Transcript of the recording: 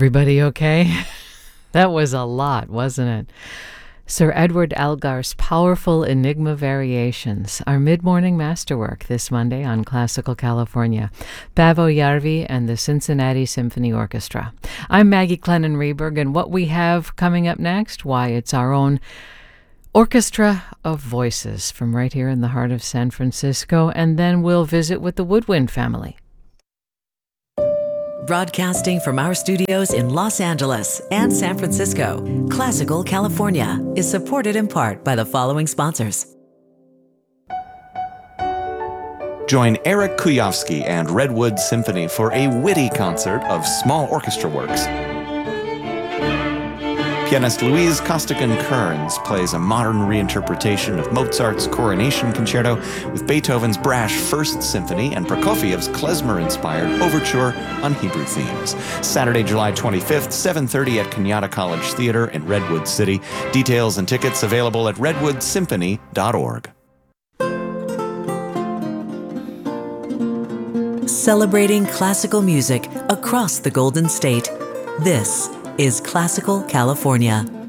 Everybody okay? That was a lot, wasn't it? Sir Edward Elgar's powerful Enigma Variations, our mid-morning masterwork this Monday on Classical California. Paavo Järvi and the Cincinnati Symphony Orchestra. I'm Maggie Clennon-Reberg, and what we have coming up next, why, it's our own Orchestra of Voices from right here in the heart of San Francisco, and then we'll visit with the Woodwind family. Broadcasting from our studios in Los Angeles and San Francisco, Classical California is supported in part by the following sponsors. Join Eric Kuyovsky and Redwood Symphony for a witty concert of small orchestra works. Pianist Louise Costigan-Kearns plays a modern reinterpretation of Mozart's Coronation Concerto with Beethoven's brash First Symphony and Prokofiev's klezmer-inspired overture on Hebrew themes. Saturday, July 25th, 7:30 at Kenyatta College Theater in Redwood City. Details and tickets available at redwoodsymphony.org. Celebrating classical music across the Golden State. This is Classical California.